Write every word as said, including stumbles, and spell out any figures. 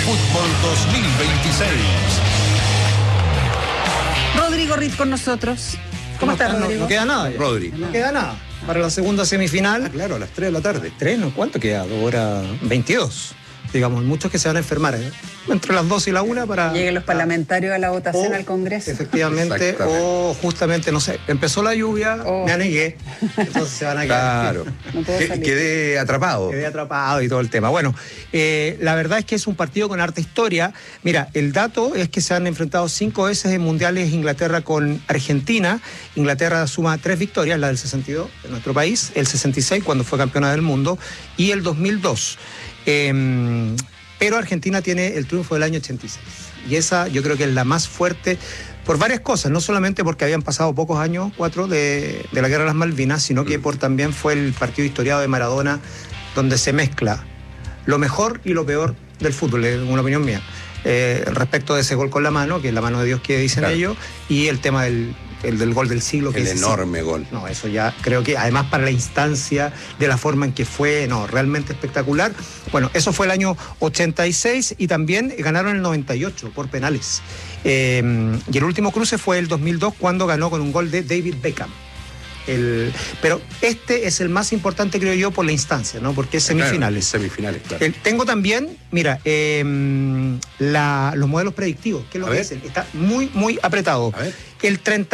Fútbol dos mil veintiséis. Rodrigo Ritt con nosotros. ¿Cómo, ¿Cómo estás, está? Rodrigo? No, no queda nada ya. Rodri. No queda nada. Para la segunda semifinal. Ah, claro, a las tres de la tarde. ¿Tres? ¿No? ¿Cuánto queda? Dos horas veintidós. Digamos, muchos que se van a enfermar, ¿eh? Entre las dos y la una para... Lleguen los parlamentarios a la votación o, al Congreso. Efectivamente, o justamente, no sé, empezó la lluvia, oh. me anegué, entonces se van a quedar. Claro, no que, quedé atrapado. Quedé atrapado y todo el tema. Bueno, eh, la verdad es que es un partido con harta historia. Mira, el dato es que se han enfrentado cinco veces en mundiales Inglaterra con Argentina. Inglaterra suma tres victorias, la del sesenta y dos en nuestro país, el sesenta y seis cuando fue campeona del mundo y el dos mil dos. Eh, pero Argentina tiene el triunfo del año ochenta y seis y esa yo creo que es la más fuerte por varias cosas, no solamente porque habían pasado pocos años, cuatro, de, de la Guerra de las Malvinas, sino que por también fue el partido historiado de Maradona donde se mezcla lo mejor y lo peor del fútbol, es una opinión mía, eh, respecto de ese gol con la mano, que es la mano de Dios que dicen claro. ellos, y el tema del el del gol del siglo. Que el es enorme sí. gol. No, eso ya creo que además para la instancia de la forma en que fue, no, realmente espectacular. Bueno, eso fue el año ochenta y seis y también ganaron el noventa y ocho por penales. Eh, y el último cruce fue el dos mil dos cuando ganó con un gol de David Beckham. El, pero este es el más importante, creo yo, por la instancia, ¿no? Porque es semifinales. Claro, semifinales, claro. El, tengo también, mira, eh, la, los modelos predictivos, que es lo A que ver. dicen. Está muy, muy apretado. A ver. El treinta